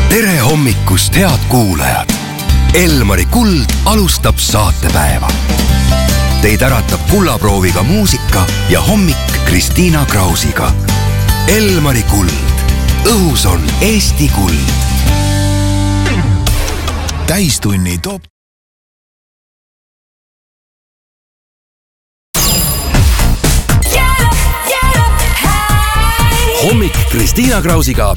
Tere hommikust, head kuulajad! Elmari Kuld alustab saatepäeva. Teid äratab kullaprooviga muusika ja hommik Kristiina Krausiga. Elmari Kuld. Õhus on Eesti kuld. Täistunni top. Hommik Kristiina Krausiga.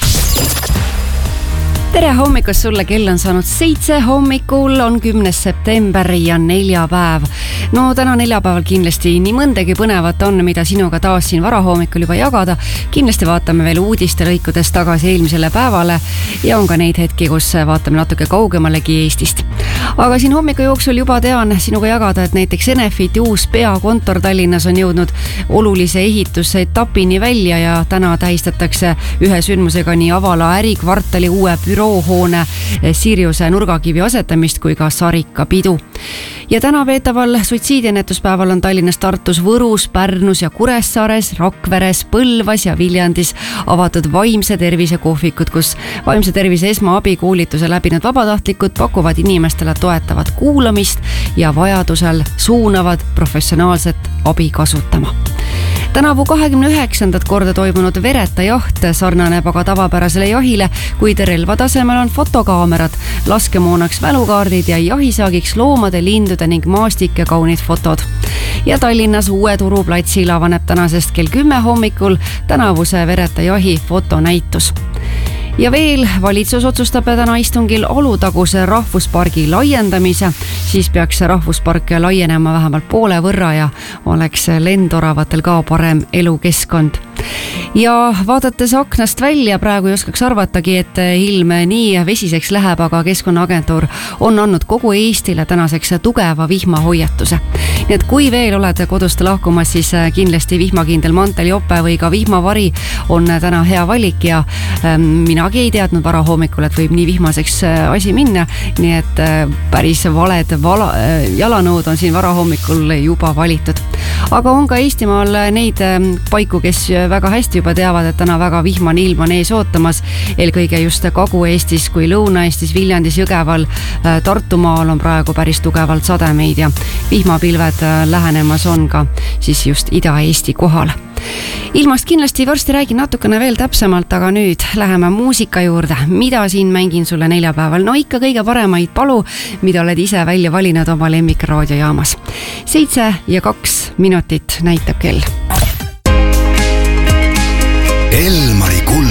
Tere hommikust sulle, kell on saanud 7 hommikul, on 10. september ja neljapäev. No täna neljapäeval kindlasti nii mõndagi põnevat on, mida sinuga taas siin varahommikul juba jagada. Kindlasti vaatame veel uudiste lõikudes tagasi eelmisele päevale ja on ka neid hetki, kus vaatame natuke kaugemalegi Eestist. Aga siin hommiku jooksul juba tean sinuga jagada, et näiteks Enefiti uus peakontor Tallinnas on jõudnud olulise ehituse etapini välja ja täna tähistatakse ühe sündmusega nii Avala ärikvartali uue büroohoone Siriuse nurgakivi asetamist kui ka Sarika pidu. Ja täna veetaval suitsiidiennetuspäeval on Tallinnas, Tartus, Võrus, Pärnus ja Kuressaares, Rakveres, Põlvas ja Viljandis avatud vaimse tervise kohvikud, kus vaimse tervise esmaabikoolituse läbinud vabatahtlikud pakuvad inimestele toetavat kuulamist ja vajadusel suunavad professionaalset abi kasutama. Tänavu 29. korda toimunud vereta jaht sarnaneb aga tavapärasele jahile, kuid relva tasemel on fotokaamerad, laskemoonaks mälukaardid ja jahisaagiks loomade, lindude ning maastike kaunid fotod. Ja Tallinnas Uue Turu platsil avaneb tänasest kell 10 hommikul tänavuse vereta jahi fotonäitus. Ja veel valitsus otsustab täna istungil Alutaguse rahvuspargi laiendamise, siis peaks rahvuspark laienema vähemalt poole võrra ja oleks lendoravatel ka parem elukeskkond. Ja vaadates aknast välja, praegu ei oskaks arvatagi, et ilm nii vesiseks läheb, aga Keskkonnaagentuur on andnud kogu Eestile tänaseks tugeva vihmahoiatuse. Nii et kui veel oled kodust lahkumas, siis kindlasti vihmakindel manteljope või ka vihmavari on täna hea valik ja minagi ei teadnud varahommikul, et võib nii vihmaseks asi minna, nii et päris valed jalanõud on siin varahommikul juba valitud. Aga on ka Eestimaal neid paiku, kes väga hästi juba teavad, et täna väga vihmane ilm on ees ootamas, eelkõige just Kagu-Eestis kui Lõuna-Eestis, Viljandis, Jõgeval, Tartumaal on praegu päris tugevalt sademeid ja vihmapilved lähenemas on ka siis just Ida-Eesti kohal. Ilmast kindlasti varsti räägin natukene veel täpsemalt, aga nüüd läheme muusika juurde. Mida siin mängin sulle neljapäeval? No ikka kõige paremaid palu, mida oled ise välja valinud oma lemmikraadiojaamas. 7:02 näitab kell. Elmari Kuld.